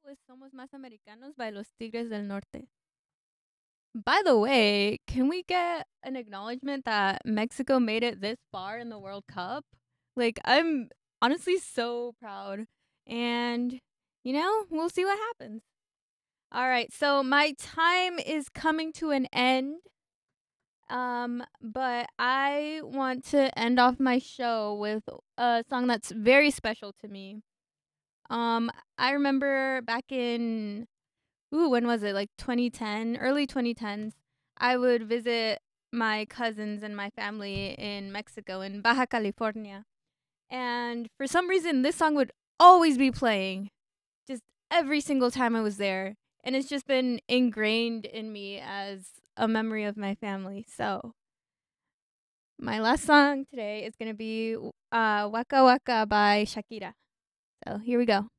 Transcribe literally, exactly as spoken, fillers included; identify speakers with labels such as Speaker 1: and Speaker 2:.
Speaker 1: with Somos Más Americanos by Los Tigres del Norte. By the way, can we get an acknowledgement that Mexico made it this far in the World Cup? Like, I'm honestly so proud. And, you know, we'll see what happens. All right, so my time is coming to an end. Um, but I want to end off my show with a song that's very special to me. Um, I remember back in ooh, when was it? Like twenty ten, early twenty tens. I would visit my cousins and my family in Mexico, in Baja California. And for some reason, this song would always be playing just every single time I was there. And it's just been ingrained in me as a memory of my family. So, my last song today is going to be uh, Waka Waka by Shakira. So, here we go.